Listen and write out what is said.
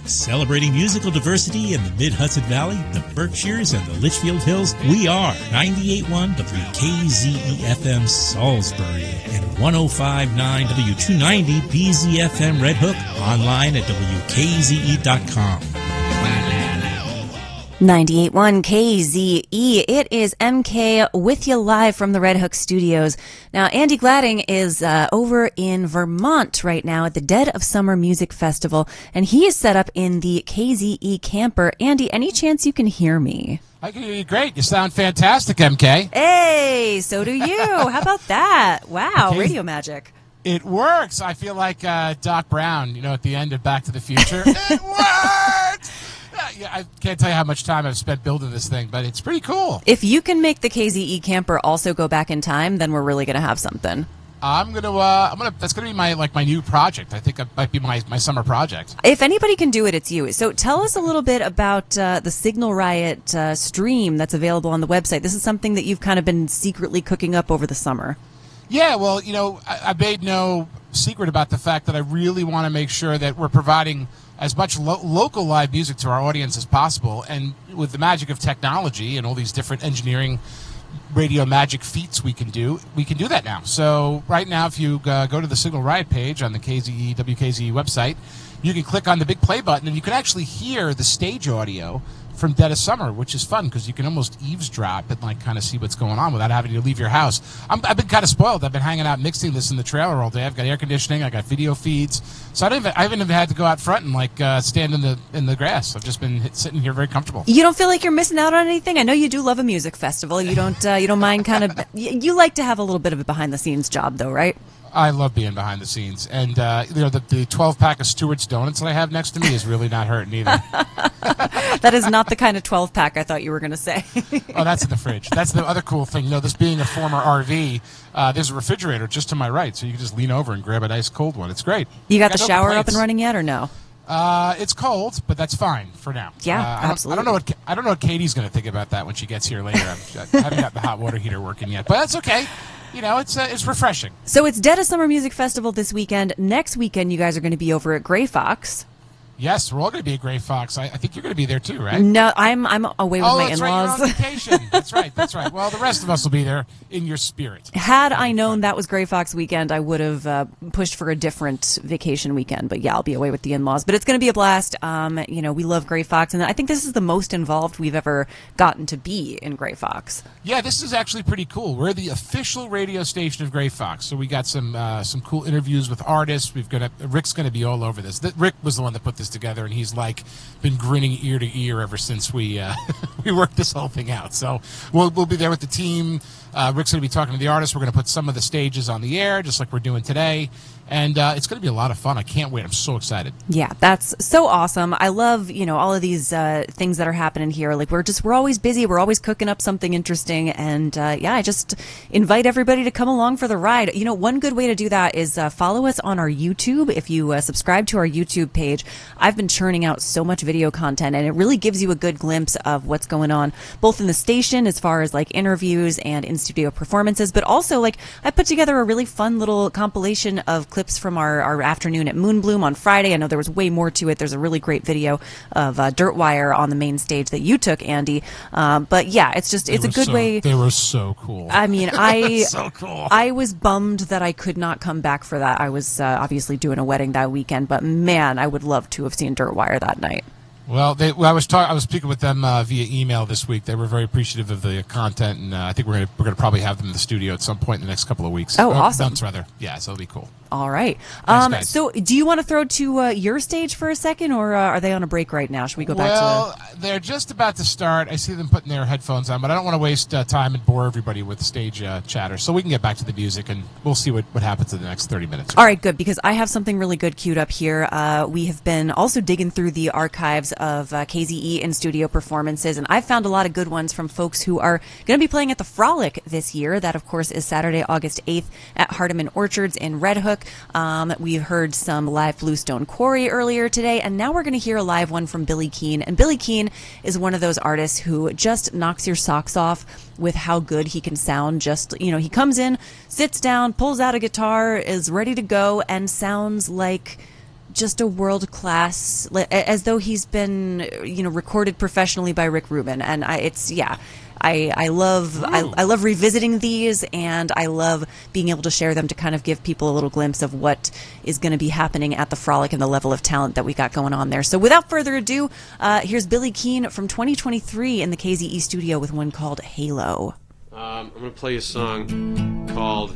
Celebrating musical diversity in the Mid-Hudson Valley, the Berkshires, and the Litchfield Hills, we are 98.1 WKZE-FM Salisbury and 105.9 W290 BZFM Red Hook, online at WKZE.com. 98.1 KZE. It is MK with you live from the Red Hook Studios. Now, Andy Gladding is over in Vermont right now at the Dead of Summer Music Festival, and he is set up in the KZE camper. Andy, any chance you can hear me? I can hear you great. You sound fantastic, MK. Hey, so do you. How about that? Wow, Okay. Radio magic. It works. I feel like Doc Brown, at the end of Back to the Future. It worked! Yeah, I can't tell you how much time I've spent building this thing, but it's pretty cool. If you can make the KZE camper also go back in time, then we're really going to have something. That's gonna be my new project. I think it might be my summer project. If anybody can do it, it's you. So tell us a little bit about the Signal Riot stream that's available on the website. This is something that you've kind of been secretly cooking up over the summer. Yeah, well, I made no secret about the fact that I really want to make sure that we're providing as much local live music to our audience as possible. And with the magic of technology and all these different engineering radio magic feats we can do that now. So right now, if you go to the Signal Riot page on the WKZE website, you can click on the big play button and you can actually hear the stage audio from Dead of Summer, which is fun because you can almost eavesdrop and kind of see what's going on without having to leave your house. I've been kind of spoiled. I've been hanging out mixing this in the trailer all day. I've got air conditioning. I got video feeds, so I haven't even had to go out front and stand in the grass. I've just been sitting here very comfortable. You don't feel like you're missing out on anything? I know you do love a music festival. You don't mind kind of. You like to have a little bit of a behind the scenes job, though, right? I love being behind the scenes, and the 12-pack of Stewart's Donuts that I have next to me is really not hurting either. That is not the kind of 12-pack I thought you were going to say. Oh, that's in the fridge. That's the other cool thing. This being a former RV, there's a refrigerator just to my right, so you can just lean over and grab a nice cold one. It's great. You got the shower up and running yet, or no? It's cold, but that's fine for now. Yeah, absolutely. I don't know what Katie's going to think about that when she gets here later. I haven't got the hot water heater working yet, but that's okay. It's refreshing. So it's Dead of Summer Music Festival this weekend. Next weekend, you guys are going to be over at Gray Fox. Yes, we're all going to be at Gray Fox. I think you're going to be there too, right? No, I'm away with my in-laws. Right, you're on vacation. That's right. Well, the rest of us will be there in your spirit. Had I known that was Gray Fox weekend, I would have pushed for a different vacation weekend. But yeah, I'll be away with the in-laws. But it's going to be a blast. We love Gray Fox, and I think this is the most involved we've ever gotten to be in Gray Fox. Yeah, this is actually pretty cool. We're the official radio station of Gray Fox, so we got some cool interviews with artists. Rick's going to be all over this. Rick was the one that put this together, and he's been grinning ear to ear ever since we worked this whole thing out. So we'll be there with the team. Rick's going to be talking to the artists. We're going to put some of the stages on the air, just like we're doing today. And it's going to be a lot of fun. I can't wait. I'm so excited. Yeah, that's so awesome. I love, all of these things that are happening here. We're always busy. We're always cooking up something interesting. And I just invite everybody to come along for the ride. One good way to do that is follow us on our YouTube. If you subscribe to our YouTube page, I've been churning out so much video content, and it really gives you a good glimpse of what's going on, both in the station as far as interviews and in-studio performances, but also I put together a really fun little compilation of clips from our afternoon at Moonbloom on Friday. I know there was way more to it. There's a really great video of Dirtwire on the main stage that you took, Andy. But yeah, it's a good way. They were so cool. I mean, so cool. I was bummed that I could not come back for that. I was obviously doing a wedding that weekend, but man, I would love to have seen Dirtwire that night. Well, I was speaking with them via email this week. They were very appreciative of the content, and I think we're gonna probably have them in the studio at some point in the next couple of weeks. Oh, awesome! Months, rather. Yeah, so it'll be cool. All right. Thanks, so, do you want to throw to your stage for a second, or are they on a break right now? Should we go back to? Well, they're just about to start. I see them putting their headphones on, but I don't want to waste time and bore everybody with stage chatter. So we can get back to the music, and we'll see what happens in the next 30 minutes. All right, good, because I have something really good queued up here. We have been also digging through the archives of KZE in-studio performances, and I've found a lot of good ones from folks who are going to be playing at the Frolic this year. That, of course, is Saturday, August 8th at Hardiman Orchards in Red Hook. We heard some live Bluestone Quarry earlier today, and now we're going to hear a live one from Billy Keane. And Billy Keane is one of those artists who just knocks your socks off with how good he can sound. He comes in, sits down, pulls out a guitar, is ready to go, and sounds like just a world class, as though he's been recorded professionally by Rick Rubin, and I love revisiting these, and I love being able to share them to kind of give people a little glimpse of what is going to be happening at the Frolic and the level of talent that we got going on there. So without further ado, here's Billy Keane from 2023 in the KZE studio with one called Halo. I'm going to play a song called